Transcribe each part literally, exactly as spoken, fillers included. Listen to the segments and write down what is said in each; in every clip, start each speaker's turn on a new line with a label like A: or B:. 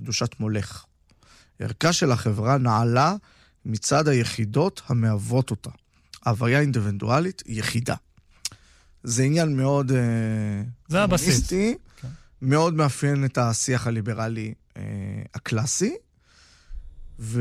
A: קדושת מולך. ערכה של החברה נעלה מצד היחידות המהוות אותה. ההוויה אינדיבידואלית היא יחידה. זה עניין מאוד
B: זה הבסיס.
A: כן. מאוד מאפיין את השיח הליברלי אה, הקלאסי, ו...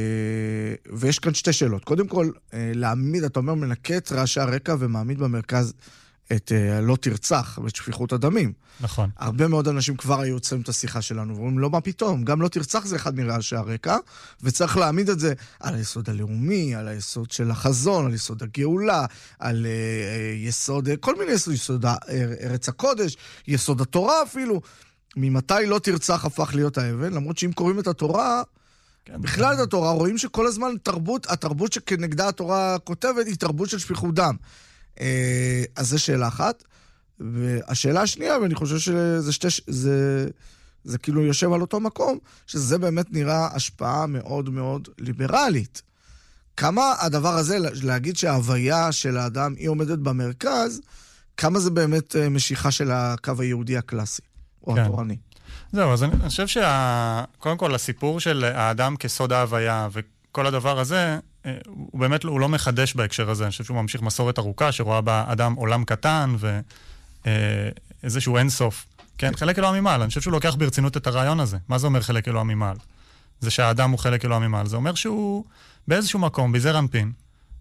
A: ויש כאן שתי שאלות. קודם כל, אה, להעמיד, אתה אומר, מנקט רעשי הרקע ומעמיד במרכז את אה, לא תרצח ואת שפיכות הדמים.
B: נכון.
A: הרבה מאוד אנשים כבר היו יוצאים את השיחה שלנו, ואומרים, לא מה פתאום, גם לא תרצח זה אחד מרעשי הרקע, וצריך להעמיד את זה על היסוד הלאומי, על היסוד של החזון, על יסוד הגאולה, על אה, יסוד, כל מיני יסוד, יסוד ארץ הקודש, יסוד התורה אפילו. ממתי לא תרצח הפך להיות האבן, למרות שאם קוראים את התורה, כן, בכלל את התורה, רואים שכל הזמן תרבות, התרבות שכנגדה התורה כותבת, היא תרבות של שפיכות דם. אה, אז זו שאלה אחת. והשאלה השנייה, ואני חושב שזה שתי, זה, זה כאילו יושב על אותו מקום, שזה באמת נראה השפעה מאוד מאוד ליברלית. כמה הדבר הזה, להגיד שההוויה של האדם היא עומדת במרכז, כמה זה באמת משיכה של הקו היהודי הקלאסי, או כן. התורני.
B: זהו, אז אני חושב שקודם כל הסיפור של האדם כסוד ההוויה וכל הדבר הזה, הוא באמת הוא לא מחדש בהקשר הזה. אני חושב שהוא ממשיך מסורת ארוכה, שרואה באדם עולם קטן ו... איזשהו אינסוף. כן, חלק אלוה ממעל. אני חושב שהוא לוקח ברצינות את הרעיון הזה. מה זה אומר חלק אלוה ממעל? זה שהאדם הוא חלק אלוה ממעל. זה אומר שהוא באיזשהו מקום, בזר אנפין,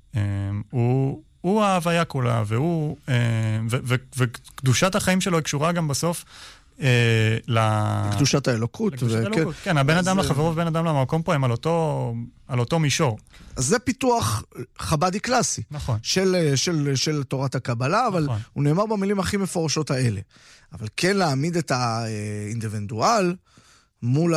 B: הוא, הוא ההוויה כולה, והוא, ו, ו, וקדושת החיים שלו היא קשורה גם בסוף
A: לקדושת האלוקות.
B: כן, הבן אדם לחברו ובן אדם למקום פה הם על אותו, על אותו מישור.
A: אז זה פיתוח חבדי קלאסי.
B: נכון.
A: של, של, של תורת הקבלה, אבל נכון. הוא נאמר במילים הכי מפורשות האלה. אבל כן להעמיד את האינדיבידואל מול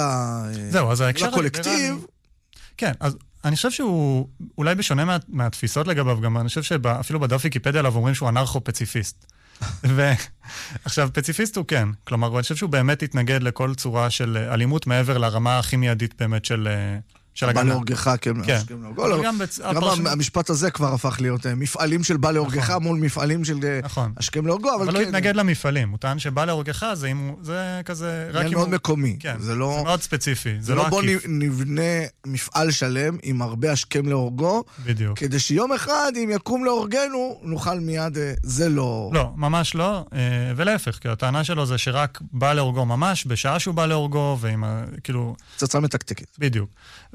A: הקולקטיב.
B: כן, אז אני חושב שהוא אולי בשונה מה, מהתפיסות לגביו, גם אני חושב שאפילו בדף ויקיפדיה עליו אומרים שהוא אנרכו-פציפיסט. ועכשיו, פציפיסט הוא כן. כלומר, אני חושב שהוא באמת התנגד לכל צורה של אלימות מעבר לרמה הכי מיידית באמת של...
A: בא להורגך, כן. גם המשפט הזה כבר הפך להיות מפעלים של בא להורגך מול מפעלים של השכם להורגו.
B: אבל לא התנגד למפעלים. הוא טען שבא להורגך זה כזה...
A: זה מאוד מקומי.
B: זה מאוד ספציפי.
A: זה לא בוא נבנה מפעל שלם עם הרבה השכם להורגו, כדי שיום אחד אם יקום להורגנו נוכל מיד... זה לא...
B: לא, ממש לא. ולהפך, כי הטענה שלו זה שרק בא להורגו ממש, בשעה שהוא בא להורגו, ועם כאילו...
A: פצצה מתקתקת.
B: בדיוק.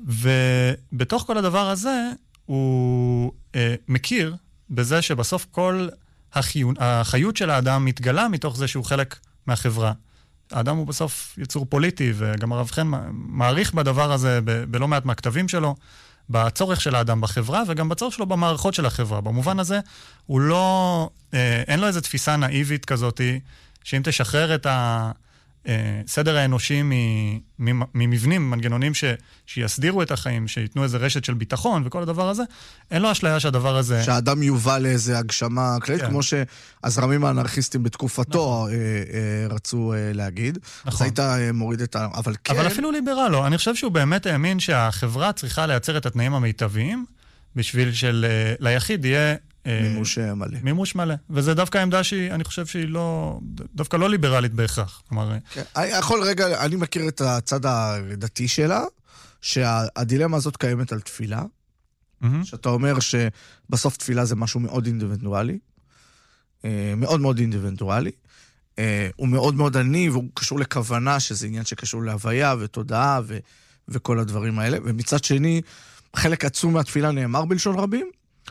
B: ובתוך כל הדבר הזה, הוא אה, מכיר בזה שבסוף כל החיון, החיות של האדם מתגלה מתוך זה שהוא חלק מהחברה. האדם הוא בסוף יצור פוליטי, וגם הרב חן מעריך בדבר הזה ב- בלא מעט מהכתבים שלו, בצורך של האדם בחברה, וגם בצורך שלו במערכות של החברה. במובן הזה, הוא לא, אה, אין לו איזו תפיסה נאיבית כזאת, שאם תשחרר את ה... סדר האנושי ממבנים, מנגנונים ש, שיסדירו את החיים, שיתנו איזה רשת של ביטחון וכל הדבר הזה, אין לו אשליה שהדבר הזה...
A: שהאדם יובל לאיזה הגשמה כללית, כן. כמו שהזרמים האנרכיסטים בתקופתו נכון. רצו להגיד. נכון. אז היית מוריד את ה... אבל כן...
B: אבל אפילו ליברל לא. אני חושב שהוא באמת האמין שהחברה צריכה לייצר את התנאים המיטביים, בשביל שליחיד יהיה...
A: מימוש מלא.
B: מימוש מלא. וזה דווקא העמדה שהיא, אני חושב שהיא לא, דווקא לא ליברלית בהכרח. כלומר...
A: אני יכול רגע, אני מכיר את הצד הדתי שלה, שהדילמה הזאת קיימת על תפילה, שאתה אומר שבסוף תפילה זה משהו מאוד אינדיבידואלי, מאוד מאוד אינדיבידואלי, הוא מאוד מאוד עני, והוא קשור לכוונה, שזה עניין שקשור להוויה ותודעה וכל הדברים האלה, ומצד שני, חלק עצום מהתפילה נאמר בלשון רבים,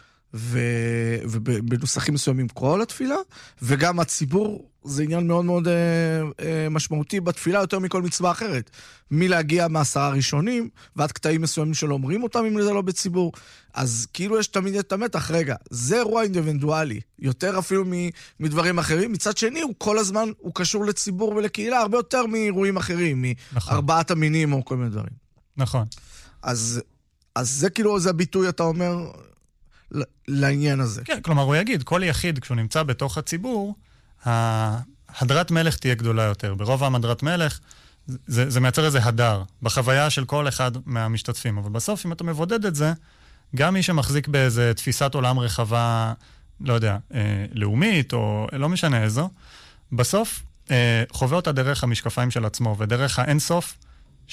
A: ובנוסחים מסוימים כל התפילה, וגם הציבור זה עניין מאוד מאוד משמעותי בתפילה יותר מכל מצווה אחרת. מלהגיע מעשרה ראשונים, ועד קטעים מסוימים שלא אומרים אותם אם זה לא בציבור. אז כאילו יש תמיד את המתח, רגע, זה אירוע אינדיבידואלי, יותר אפילו מדברים אחרים. מצד שני, הוא כל הזמן, הוא קשור לציבור ולקהילה, הרבה יותר מאירועים אחרים, מארבעת המינים או כל מיני דברים.
B: נכון.
A: אז, אז זה כאילו, זה הביטוי, אתה אומר... לעניין הזה.
B: כן, כלומר, הוא יגיד, כל יחיד, כשהוא נמצא בתוך הציבור, ההדרת מלך תהיה גדולה יותר. ברוב המדרת מלך, זה, זה מייצר איזה הדר, בחוויה של כל אחד מהמשתתפים. אבל בסוף, אם אתה מבודד את זה, גם מי שמחזיק באיזה תפיסת עולם רחבה, לא יודע, אה, לאומית, או לא משנה איזו, בסוף אה, חווה אותה דרך המשקפיים של עצמו, ודרך האינסוף